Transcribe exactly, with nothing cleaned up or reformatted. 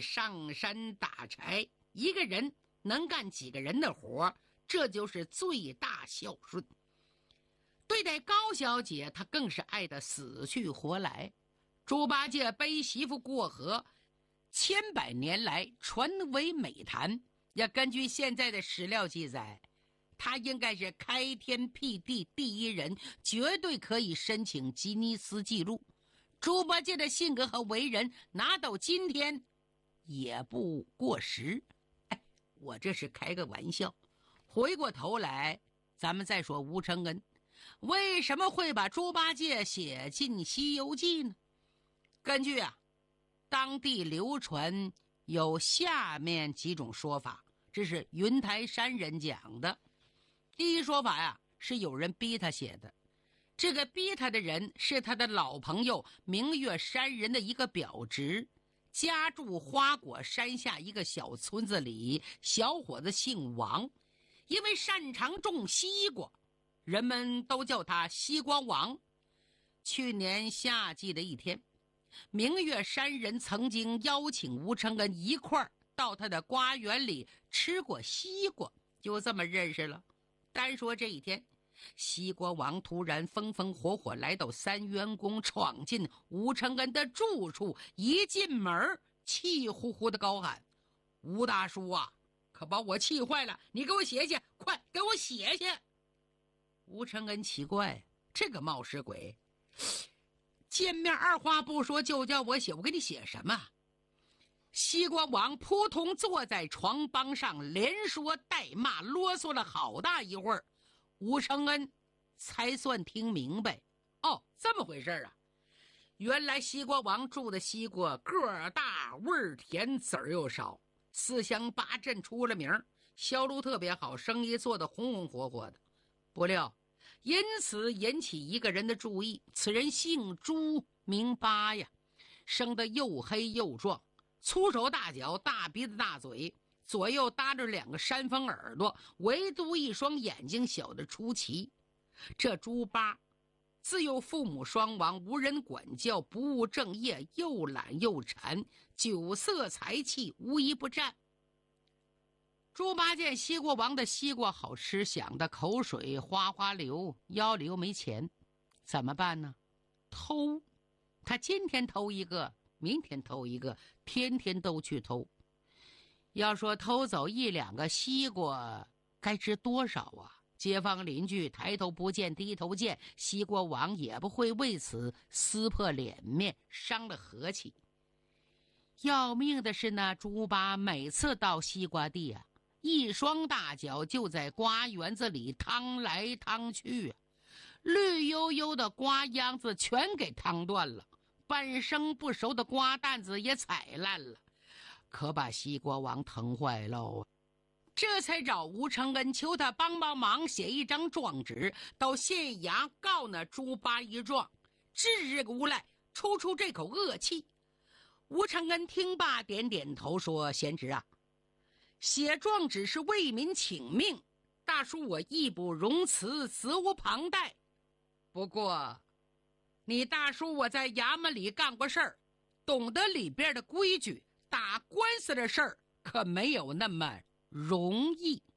上山打柴，一个人能干几个人的活，这就是最大孝顺。对待高小姐，他更是爱得死去活来。猪八戒背媳妇过河，千百年来传为美谈。要根据现在的史料记载，他应该是开天辟地第一人，绝对可以申请吉尼斯纪录。猪八戒的性格和为人拿到今天也不过时。哎，我这是开个玩笑。回过头来，咱们再说吴承恩为什么会把猪八戒写进《西游记》呢？根据啊，当地流传有下面几种说法，这是云台山人讲的。第一说法呀，是有人逼他写的。这个逼他的人是他的老朋友明月山人的一个表侄，家住花果山下一个小村子里，小伙子姓王，因为擅长种西瓜，人们都叫他西瓜王。去年夏季的一天，明月山人曾经邀请吴承恩一块儿到他的瓜园里吃过西瓜，就这么认识了。单说这一天，西瓜王突然风风火火来到三元宫，闯进吴承恩的住处，一进门气呼呼的高喊：吴大叔啊，可把我气坏了，你给我写写，快给我写写。吴承恩奇怪，这个冒失鬼见面二话不说就叫我写，我给你写什么？西瓜王扑通坐在床帮上，连说带骂，啰嗦了好大一会儿，吴承恩才算听明白。哦，这么回事啊！原来西瓜王种的西瓜个儿大，味儿甜，籽儿又少，四乡八镇出了名，销路特别好，生意做得红红火火的。不料因此引起一个人的注意，此人姓朱名八呀，生得又黑又壮，粗手大脚，大鼻子大嘴，左右搭着两个山峰耳朵，唯独一双眼睛小得出奇。这朱八自幼父母双亡，无人管教，不务正业，又懒又馋，酒色财气无一不占。猪八见西瓜王的西瓜好吃，想得口水哗哗流，腰里又没钱，怎么办呢？偷。他今天偷一个，明天偷一个，天天都去偷。要说偷走一两个西瓜该值多少啊？街坊邻居抬头不见低头见，西瓜王也不会为此撕破脸面，伤了和气。要命的是呢，猪八每次到西瓜地啊，一双大脚就在瓜园子里趟来趟去，绿油油的瓜秧子全给趟断了，半生不熟的瓜担子也踩烂了，可把西瓜王疼坏喽。这才找吴承恩求他帮帮忙，写一张状纸到县衙告那猪八一状，治这个无赖，出出这口恶气。吴承恩听罢点点头说：贤侄啊，写状纸是为民请命，大叔我义不容辞，责无旁贷。不过你大叔我在衙门里干过事儿，懂得里边的规矩，打官司的事儿可没有那么容易。